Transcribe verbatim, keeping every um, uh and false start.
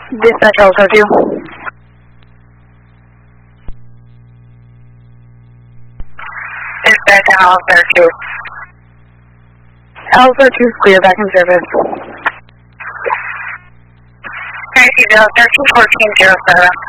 Dispatch Alpha two. Dispatch Alpha two. Alpha two is clear, back in service. Thank you, thirteen fourteen zero seven.